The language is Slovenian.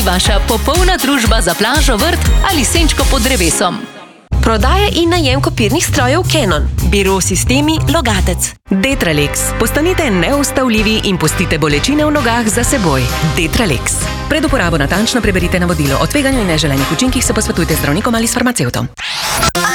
Vaša popolna družba za plažo, vrt ali senčko pod drevesom. Prodaja in najem kopirnih strojev Canon. Biro sistemi Logatec. Detralex. Postanite neustavljivi in pustite bolečine v nogah za seboj. Detralex. Pred uporabo natančno preberite navodilo. O tveganju in neželenih učinkih se posvetujte z zdravnikom ali s farmacevtom.